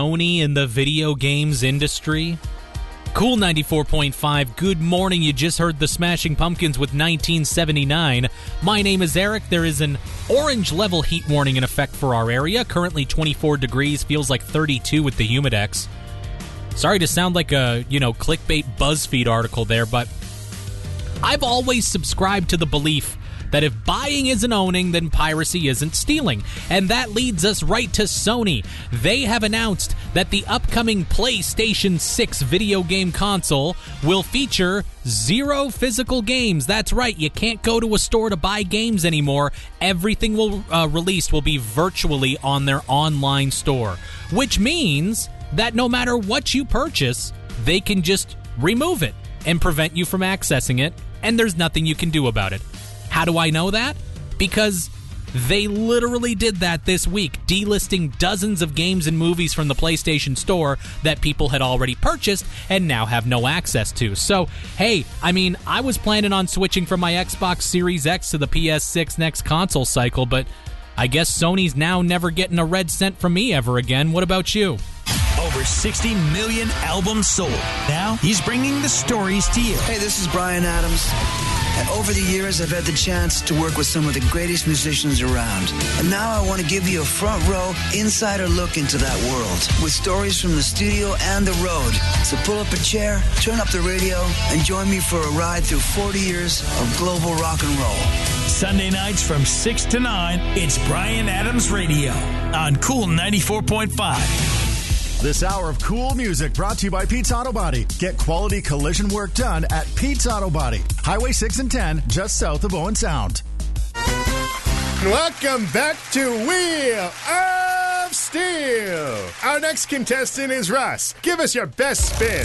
Sony in the video games industry? Cool 94.5, good morning. You just heard the Smashing Pumpkins with 1979. My name is Eric. There is an orange level heat warning in effect for our area. Currently 24 degrees, feels like 32 with the Humidex. Sorry to sound like a, clickbait BuzzFeed article there, but I've always subscribed to the belief that if buying isn't owning, then piracy isn't stealing. And that leads us right to Sony. They have announced that the upcoming PlayStation 6 video game console will feature 0 physical games. That's right, you can't go to a store to buy games anymore. Everything released will be virtually on their online store, which means that no matter what you purchase, they can just remove it and prevent you from accessing it, and there's nothing you can do about it. How do I know that? Because they literally did that this week, delisting dozens of games and movies from the PlayStation Store that people had already purchased and now have no access to. So, hey, I was planning on switching from my Xbox Series X to the PS6 next console cycle, but I guess Sony's now never getting a red cent from me ever again. What about you? Over 60 million albums sold. Now he's bringing the stories to you. Hey, this is Bryan Adams. And over the years, I've had the chance to work with some of the greatest musicians around. And now I want to give you a front row, insider look into that world with stories from the studio and the road. So pull up a chair, turn up the radio, and join me for a ride through 40 years of global rock and roll. Sunday nights from 6 to 9, it's Bryan Adams Radio on Cool 94.5. This hour of cool music brought to you by Pete's Auto Body. Get quality collision work done at Pete's Auto Body. Highway 6 and 10, just south of Owen Sound. Welcome back to Wheel of Steel. Our next contestant is Russ. Give us your best spin.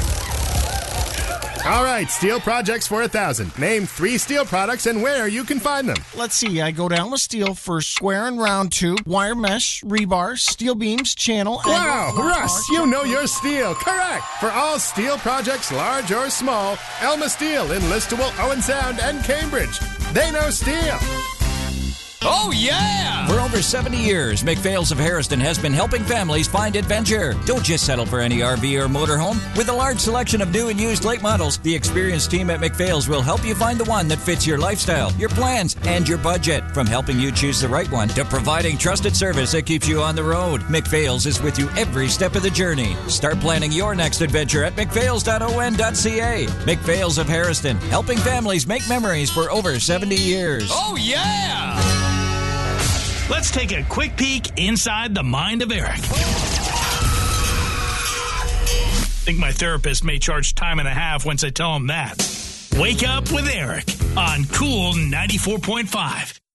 All right, steel projects for 1,000. Name 3 steel products and where you can find them. Let's see. I go down with steel for square and round tube, wire mesh, rebar, steel beams, channel. Wow, Russ, you know your steel. Correct. For all steel projects, large or small, Elma Steel in Listowel, Owen Sound, and Cambridge. They know steel. Oh, yeah! For over 70 years, McPhail's of Harrison has been helping families find adventure. Don't just settle for any RV or motorhome. With a large selection of new and used late models, the experienced team at McPhail's will help you find the one that fits your lifestyle, your plans, and your budget. From helping you choose the right one to providing trusted service that keeps you on the road, McPhail's is with you every step of the journey. Start planning your next adventure at mcphails.on.ca. McPhail's of Harrison, helping families make memories for over 70 years. Oh, yeah! Let's take a quick peek inside the mind of Eric. Think my therapist may charge time and a half once I tell him that. Wake up with Eric on Cool 94.5.